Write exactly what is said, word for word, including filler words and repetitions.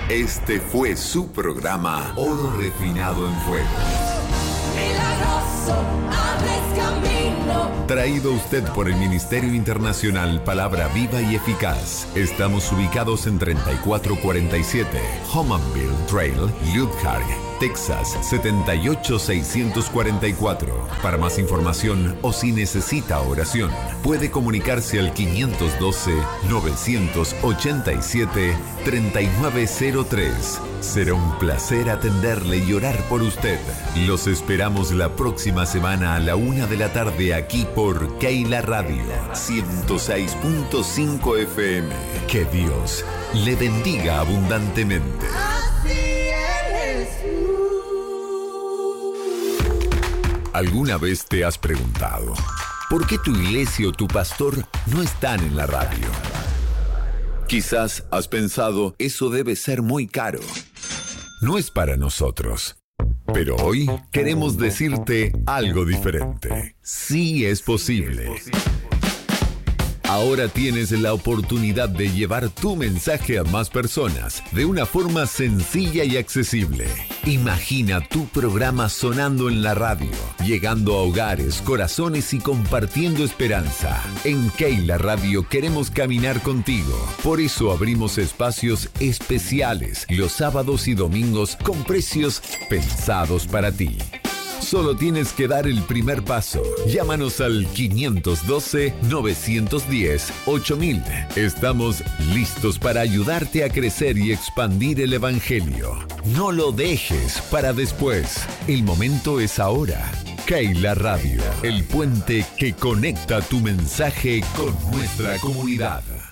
Este fue su programa Oro Refinado en Fuego. Milagroso, abres camino. Traído a usted por el Ministerio Internacional Palabra Viva y Eficaz. Estamos ubicados en treinta y cuatro cuarenta y siete Humanville Trail, Lubbock, Texas setenta y ocho seiscientos cuarenta y cuatro. Para más información o si necesita oración, puede comunicarse al quinientos doce, novecientos ochenta y siete, treinta y nueve cero tres. Será un placer atenderle y orar por usted. Los esperamos la próxima semana a la una de la tarde aquí por Keila Radio ciento seis punto cinco F M. Que Dios le bendiga abundantemente. ¿Alguna vez te has preguntado por qué tu iglesia o tu pastor no están en la radio? Quizás has pensado, eso debe ser muy caro. No es para nosotros. Pero hoy queremos decirte algo diferente. Sí es posible. Ahora tienes la oportunidad de llevar tu mensaje a más personas de una forma sencilla y accesible. Imagina tu programa sonando en la radio, llegando a hogares, corazones y compartiendo esperanza. En Keila Radio queremos caminar contigo. Por eso abrimos espacios especiales los sábados y domingos con precios pensados para ti. Solo tienes que dar el primer paso. Llámanos al quinientos doce, novecientos diez, ocho mil. Estamos listos para ayudarte a crecer y expandir el Evangelio. No lo dejes para después. El momento es ahora. Keila Radio, el puente que conecta tu mensaje con nuestra comunidad.